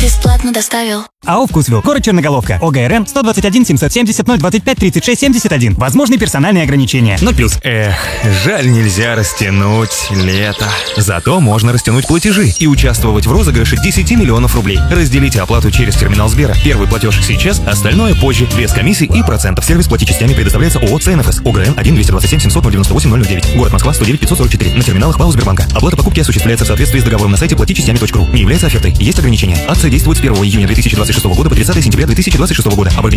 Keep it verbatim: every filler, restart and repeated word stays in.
бесплатно доставил. АО «Вкусвилл», город Черноголовка, ОГРН сто двадцать один семьсот семьдесят ноль двадцать пять тридцать шесть семьдесят один. Возможны персональные ограничения. ноль плюс. Эх, жаль, нельзя растянуть лето. Зато можно растянуть платежи и участвовать в розыгрыше десяти миллионов рублей. Разделите оплату через терминал Сбера. Первый платеж сейчас, остальное позже. Без комиссий и процентов. Сервис «Плати частями» предоставляется ООО «ЦНФС». ОГРН один двести двадцать семь семьсот девяносто восемь ноль девять. Город Москва сто девять пятьсот сорок четыре. На терминалах ПАО Сбербанка. Оплата покупки осуществляется в соответствии с договором на сайте плати частями точка ру. Не является офертой. Есть ограничения. Акция действует с первого июня две тысячи двадцать шестого года по тридцатое сентября две тысячи двадцать шестого года. Об